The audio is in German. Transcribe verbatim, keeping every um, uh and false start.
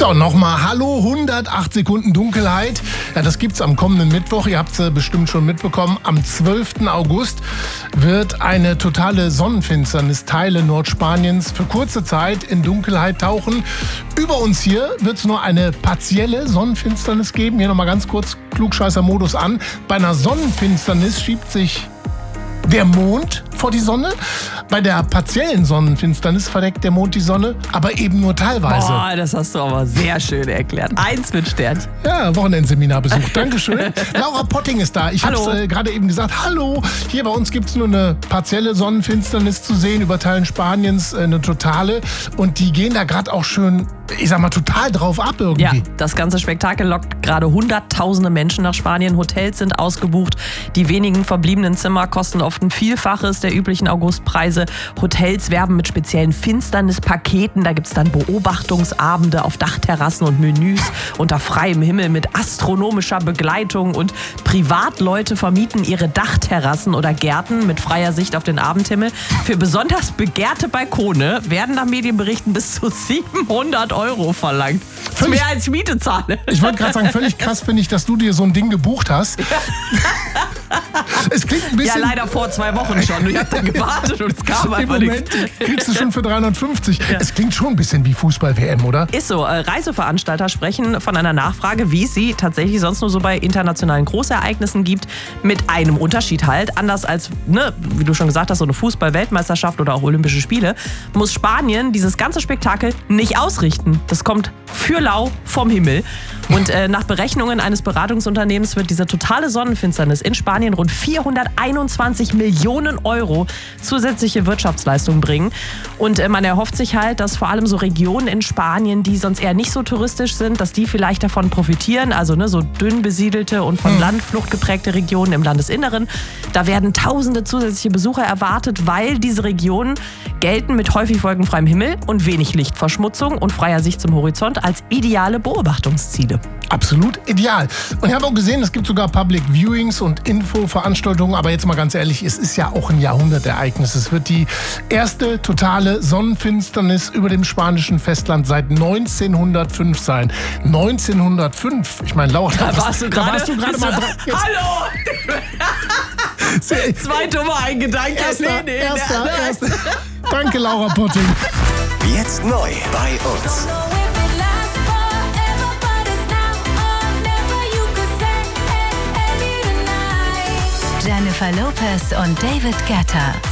So, nochmal hallo, hundertacht Sekunden Dunkelheit. Ja, das gibt's am kommenden Mittwoch. Ihr habt es bestimmt schon mitbekommen. Am zwölften August wird eine totale Sonnenfinsternis Teile Nordspaniens für kurze Zeit in Dunkelheit tauchen. Über uns hier wird es nur eine partielle Sonnenfinsternis geben. Hier nochmal ganz kurz Klugscheißer-Modus an. Bei einer Sonnenfinsternis schiebt sich der Mond vor die Sonne. Bei der partiellen Sonnenfinsternis verdeckt der Mond die Sonne, aber eben nur teilweise. Boah, das hast du aber sehr schön erklärt. Eins mit Sternchen. Ja, Wochenendseminar besucht. Dankeschön. Laura Potting ist da. Ich habe es äh, gerade eben gesagt. Hallo. Hier bei uns gibt es nur eine partielle Sonnenfinsternis zu sehen. Über Teilen Spaniens äh, eine totale. Und die gehen da gerade auch schön, ich sag mal, total drauf ab irgendwie. Ja, das ganze Spektakel lockt gerade hunderttausende Menschen nach Spanien. Hotels sind ausgebucht. Die wenigen verbliebenen Zimmer kosten oft ein Vielfaches der üblichen Augustpreise. Hotels werben mit speziellen Finsternispaketen. Da gibt es dann Beobachtungsabende auf Dachterrassen und Menüs unter freiem Himmel mit astronomischer Begleitung. Und Privatleute vermieten ihre Dachterrassen oder Gärten mit freier Sicht auf den Abendhimmel. Für besonders begehrte Balkone werden nach Medienberichten bis zu siebenhundert Euro verlangt. Völlig, mehr als ich Miete zahle. Ich wollte gerade sagen, völlig krass finde ich, dass du dir so ein Ding gebucht hast. Es klingt ein bisschen... Ja, leider vor zwei Wochen schon. Ich habe dann gewartet und es kam einfach Im Moment nichts. kriegst du schon für dreihundertfünfzig. Ja. Es klingt schon ein bisschen wie Fußball-W M, oder? Ist so. Äh, Reiseveranstalter sprechen von einer Nachfrage, wie es sie tatsächlich sonst nur so bei internationalen Großereignissen gibt, mit einem Unterschied halt. Anders als, ne, wie du schon gesagt hast, so eine Fußball-Weltmeisterschaft oder auch Olympische Spiele, muss Spanien dieses ganze Spektakel nicht ausrichten. Das kommt für lau vom Himmel. Und äh, nach Berechnungen eines Beratungsunternehmens wird diese totale Sonnenfinsternis in Spanien rund vierhunderteinundzwanzig Millionen Euro zusätzliche Wirtschaftsleistung bringen. Und äh, man erhofft sich halt, dass vor allem so Regionen in Spanien, die sonst eher nicht so touristisch sind, dass die vielleicht davon profitieren. Also ne, so dünn besiedelte und von Landflucht geprägte Regionen im Landesinneren. Da werden tausende zusätzliche Besucher erwartet, weil diese Regionen gelten mit häufig wolkenfreiem Himmel und wenig Lichtverschmutzung und freier Sicht zum Horizont als ideale Beobachtungsziele. Absolut ideal. Und ich habe auch gesehen, es gibt sogar Public Viewings und Infoveranstaltungen. Aber jetzt mal ganz ehrlich, es ist ja auch ein Jahrhundertereignis. Es wird die erste totale Sonnenfinsternis über dem spanischen Festland seit neunzehnhundertfünf sein. neunzehnhundertfünf? Ich meine, Laura, Da warst du gerade mal dran. Jetzt- Hallo! Zwei dumme ein Gedanke. Erster, Nee, nee, erster, nein. erster. Danke, Laura Potting. Jetzt neu bei uns. Jennifer Lopez und David Guetta.